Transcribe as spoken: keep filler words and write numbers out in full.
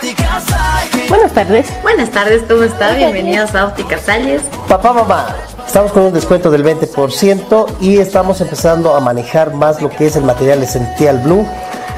Buenas tardes. Buenas tardes, ¿cómo está? Bienvenidos a Óptica Salles. Papá, mamá, estamos con un descuento del veinte por ciento y estamos empezando a manejar más lo que es el material Essential Blue.